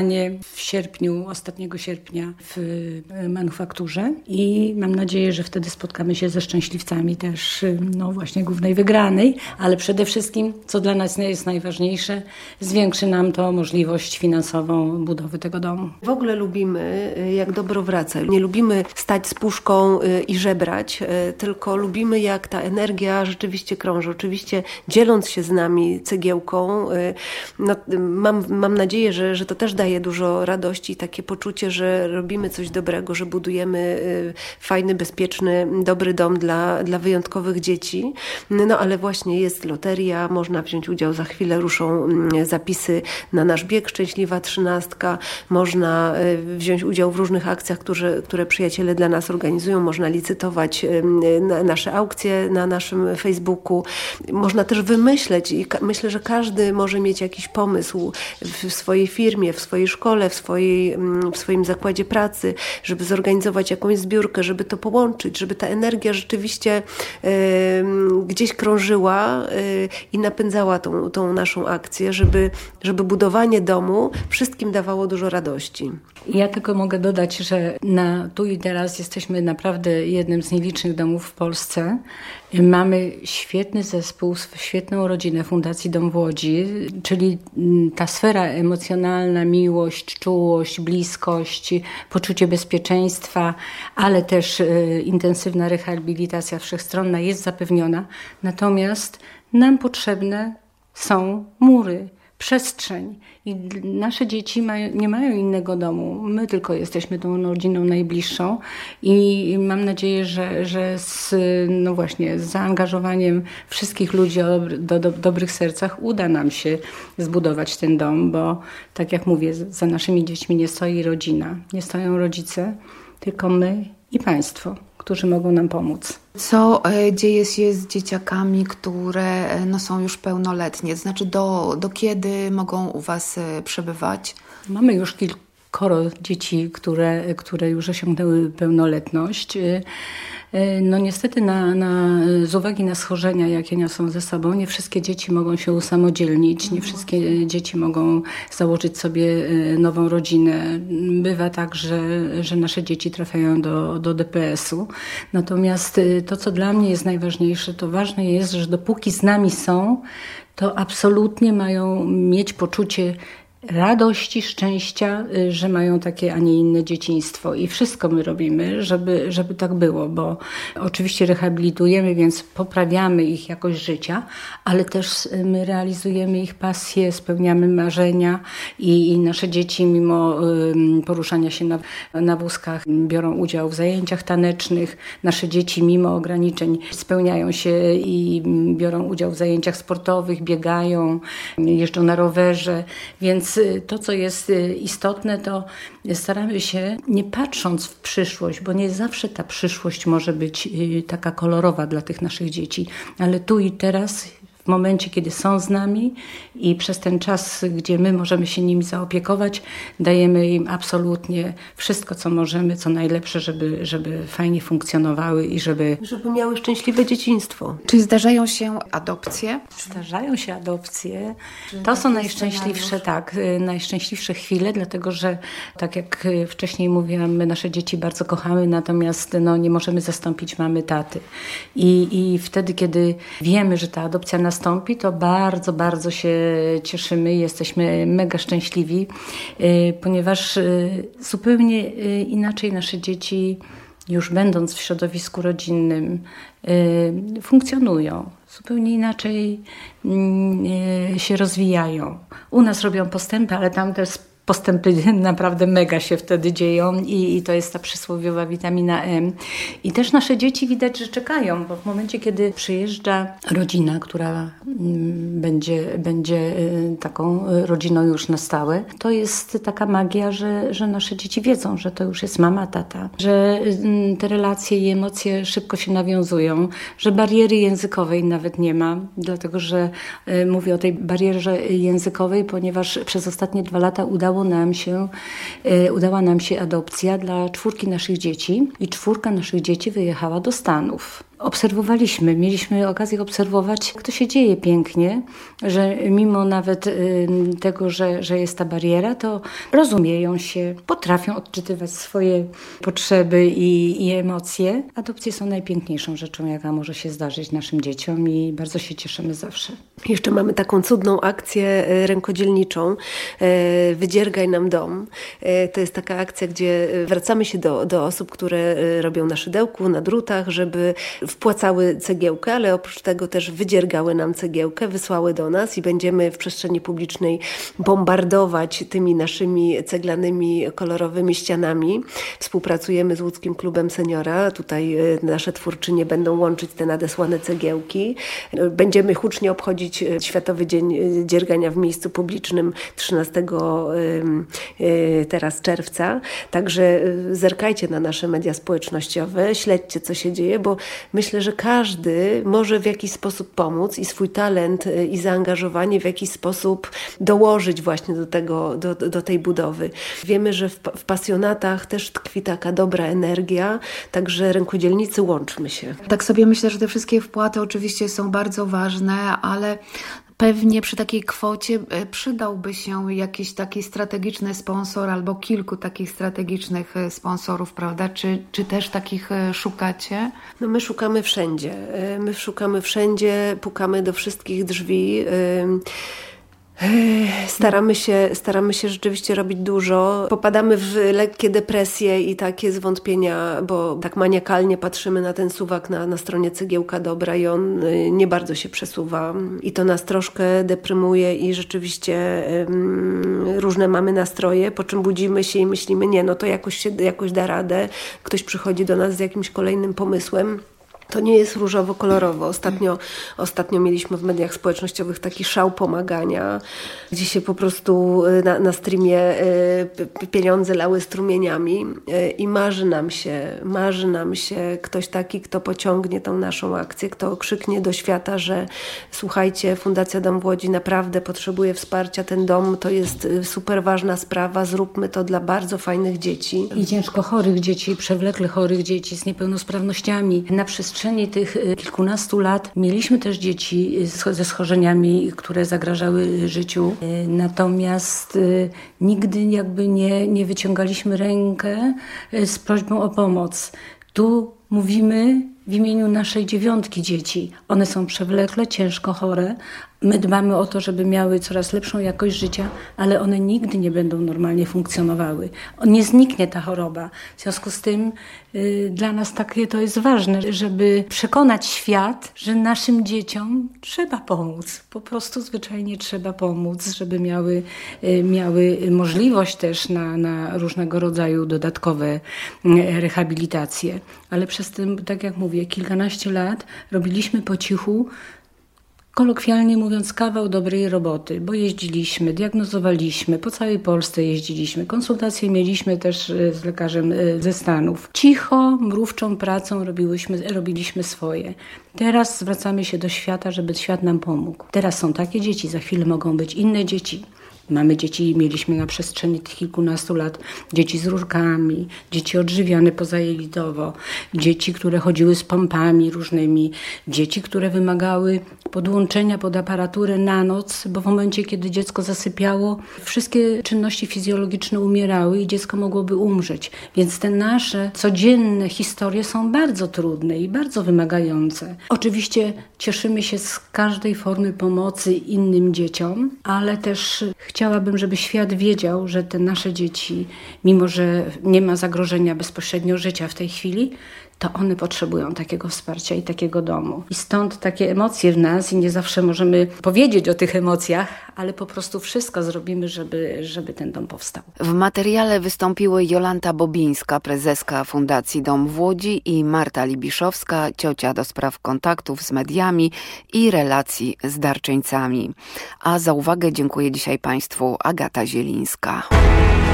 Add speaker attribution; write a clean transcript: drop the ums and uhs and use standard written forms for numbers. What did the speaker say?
Speaker 1: w ostatniego sierpnia w manufakturze i mam nadzieję, że wtedy spotkamy się ze szczęśliwcami też, właśnie głównej wygranej, ale przede wszystkim, co dla nas jest najważniejsze, zwiększy nam to możliwość finansową budowy tego domu.
Speaker 2: W ogóle lubimy, jak dobro wraca. Nie lubimy stać z puszką i żebrać, tylko lubimy, jak ta energia rzeczywiście krąży. Oczywiście dzieląc się z nami cegiełką, mam nadzieję, że to też daje dużo radości, takie poczucie, że robimy coś dobrego, że budujemy fajny, bezpieczny, dobry dom dla wyjątkowych dzieci. Ale właśnie jest loteria, można wziąć udział, za chwilę ruszą zapisy na nasz bieg Szczęśliwa Trzynastka, można wziąć udział w różnych akcjach, które przyjaciele dla nas organizują, można licytować nasze aukcje na naszym Facebooku, można też wymyśleć i myślę, że każdy może mieć jakiś pomysł w swojej firmie, w swojej szkole, w swoim zakładzie pracy, żeby zorganizować jakąś zbiórkę, żeby to połączyć, żeby ta energia rzeczywiście gdzieś krążyła i napędzała tą naszą akcję, żeby budowanie domu wszystkim dawało dużo radości.
Speaker 1: Ja tylko mogę dodać, że tu i teraz jesteśmy naprawdę jednym z nielicznych domów w Polsce. Mamy świetny zespół, świetną rodzinę Fundacji Dom w Łodzi, czyli ta sfera emocjonalna, miłość, czułość, bliskość, poczucie bezpieczeństwa, ale też intensywna rehabilitacja wszechstronna jest zapewniona. Natomiast nam potrzebne są mury, przestrzeń i nasze dzieci nie mają innego domu. My tylko jesteśmy tą rodziną najbliższą i mam nadzieję, że z zaangażowaniem wszystkich ludzi o dobrych sercach uda nam się zbudować ten dom, bo tak jak mówię, za naszymi dziećmi nie stoi rodzina, nie stoją rodzice, tylko my i państwo, którzy mogą nam pomóc.
Speaker 3: Co dzieje się z dzieciakami, które są już pełnoletnie? Znaczy do kiedy mogą u Was przebywać?
Speaker 1: Mamy już kilkoro dzieci, które już osiągnęły pełnoletność. Niestety z uwagi na schorzenia, jakie niosą ze sobą, nie wszystkie dzieci mogą się usamodzielnić, nie wszystkie dzieci mogą założyć sobie nową rodzinę. Bywa tak, że nasze dzieci trafiają do DPS-u. Natomiast to, co dla mnie jest najważniejsze, to ważne jest, że dopóki z nami są, to absolutnie mają mieć poczucie radości, szczęścia, że mają takie, a nie inne dzieciństwo. I wszystko my robimy, żeby tak było, bo oczywiście rehabilitujemy, więc poprawiamy ich jakość życia, ale też my realizujemy ich pasje, spełniamy marzenia i nasze dzieci mimo poruszania się na wózkach biorą udział w zajęciach tanecznych. Nasze dzieci mimo ograniczeń spełniają się i biorą udział w zajęciach sportowych, biegają, jeżdżą na rowerze, więc to, co jest istotne, to staramy się, nie patrząc w przyszłość, bo nie zawsze ta przyszłość może być taka kolorowa dla tych naszych dzieci, ale tu i teraz, w momencie, kiedy są z nami i przez ten czas, gdzie my możemy się nimi zaopiekować, dajemy im absolutnie wszystko, co możemy, co najlepsze, żeby fajnie funkcjonowały i żeby
Speaker 2: miały szczęśliwe dzieciństwo.
Speaker 3: Czy zdarzają się adopcje?
Speaker 1: Zdarzają się adopcje. To są najszczęśliwsze chwile, dlatego że, tak jak wcześniej mówiłam, my nasze dzieci bardzo kochamy, natomiast nie możemy zastąpić mamy, taty. I wtedy, kiedy wiemy, że ta adopcja nastąpi, to bardzo, bardzo się cieszymy i jesteśmy mega szczęśliwi, ponieważ zupełnie inaczej nasze dzieci, już będąc w środowisku rodzinnym, funkcjonują. Zupełnie inaczej się rozwijają. U nas robią postępy, ale tam też postępy naprawdę mega się wtedy dzieją i to jest ta przysłowiowa witamina M. I też nasze dzieci widać, że czekają, bo w momencie, kiedy przyjeżdża rodzina, która będzie taką rodziną już na stałe, to jest taka magia, że nasze dzieci wiedzą, że to już jest mama, tata, że te relacje i emocje szybko się nawiązują, że bariery językowej nawet nie ma, dlatego że mówię o tej barierze językowej, ponieważ przez ostatnie 2 lata udała nam się adopcja dla 4 naszych dzieci i 4 naszych dzieci wyjechała do Stanów. mieliśmy okazję obserwować, jak to się dzieje pięknie, że mimo nawet tego, że jest ta bariera, to rozumieją się, potrafią odczytywać swoje potrzeby i emocje. Adopcje są najpiękniejszą rzeczą, jaka może się zdarzyć naszym dzieciom i bardzo się cieszymy zawsze.
Speaker 2: Jeszcze mamy taką cudną akcję rękodzielniczą Wydziergaj nam dom. To jest taka akcja, gdzie zwracamy się do osób, które robią na szydełku, na drutach, żeby wpłacały cegiełkę, ale oprócz tego też wydziergały nam cegiełkę, wysłały do nas i będziemy w przestrzeni publicznej bombardować tymi naszymi ceglanymi, kolorowymi ścianami. Współpracujemy z Łódzkim Klubem Seniora. Tutaj nasze twórczynie będą łączyć te nadesłane cegiełki. Będziemy hucznie obchodzić Światowy Dzień Dziergania w miejscu publicznym 13 teraz czerwca. Także zerkajcie na nasze media społecznościowe, śledźcie, co się dzieje, bo myślę, że każdy może w jakiś sposób pomóc i swój talent i zaangażowanie w jakiś sposób dołożyć właśnie do tej budowy. Wiemy, że w pasjonatach też tkwi taka dobra energia, także rękodzielnicy, łączmy się.
Speaker 3: Tak sobie myślę, że te wszystkie wpłaty oczywiście są bardzo ważne, ale pewnie przy takiej kwocie przydałby się jakiś taki strategiczny sponsor albo kilku takich strategicznych sponsorów, prawda? Czy też takich szukacie?
Speaker 2: No my szukamy wszędzie, pukamy do wszystkich drzwi. Staramy się rzeczywiście robić dużo. Popadamy w lekkie depresje i takie zwątpienia, bo tak maniakalnie patrzymy na ten suwak na stronie Cegiełka Dobra i on nie bardzo się przesuwa. I to nas troszkę deprymuje i rzeczywiście różne mamy nastroje, po czym budzimy się i myślimy, nie, no to jakoś da radę. Ktoś przychodzi do nas z jakimś kolejnym pomysłem. To nie jest różowo-kolorowo. Ostatnio mieliśmy w mediach społecznościowych taki szał pomagania, gdzie się po prostu na streamie pieniądze lały strumieniami i marzy nam się ktoś taki, kto pociągnie tą naszą akcję, kto krzyknie do świata, że słuchajcie, Fundacja Dom w Łodzi naprawdę potrzebuje wsparcia, ten dom to jest super ważna sprawa, zróbmy to dla bardzo fajnych dzieci.
Speaker 1: I ciężko chorych dzieci, przewlekle chorych dzieci z niepełnosprawnościami. Na przestrzeni tych kilkunastu lat mieliśmy też dzieci ze schorzeniami, które zagrażały życiu. Natomiast nigdy jakby nie wyciągaliśmy rękę z prośbą o pomoc. Tu mówimy w imieniu naszej 9 dzieci. One są przewlekle, ciężko chore. My dbamy o to, żeby miały coraz lepszą jakość życia, ale one nigdy nie będą normalnie funkcjonowały. Nie zniknie ta choroba. W związku z tym dla nas takie to jest ważne, żeby przekonać świat, że naszym dzieciom trzeba pomóc. Po prostu zwyczajnie trzeba pomóc, żeby miały możliwość też na różnego rodzaju dodatkowe rehabilitacje. Ale przez tym, tak jak mówię, kilkanaście lat robiliśmy po cichu, kolokwialnie mówiąc, kawał dobrej roboty, bo jeździliśmy, diagnozowaliśmy, po całej Polsce jeździliśmy, konsultacje mieliśmy też z lekarzem ze Stanów. Cicho, mrówczą pracą robiliśmy swoje. Teraz zwracamy się do świata, żeby świat nam pomógł. Teraz są takie dzieci, za chwilę mogą być inne dzieci. Mieliśmy na przestrzeni tych kilkunastu lat dzieci z rurkami, dzieci odżywiane pozajelitowo, dzieci, które chodziły z pompami różnymi, dzieci, które wymagały podłączenia pod aparaturę na noc, bo w momencie, kiedy dziecko zasypiało, wszystkie czynności fizjologiczne umierały i dziecko mogłoby umrzeć. Więc te nasze codzienne historie są bardzo trudne i bardzo wymagające. Oczywiście cieszymy się z każdej formy pomocy innym dzieciom, ale też chciałabym, żeby świat wiedział, że te nasze dzieci, mimo że nie ma zagrożenia bezpośrednio życia w tej chwili, to one potrzebują takiego wsparcia i takiego domu. I stąd takie emocje w nas i nie zawsze możemy powiedzieć o tych emocjach, ale po prostu wszystko zrobimy, żeby ten dom powstał.
Speaker 4: W materiale wystąpiły Jolanta Bobińska, prezeska Fundacji Dom w Łodzi i Marta Libiszowska, ciocia do spraw kontaktów z mediami i relacji z darczyńcami. A za uwagę dziękuję dzisiaj Państwu Agata Zielińska.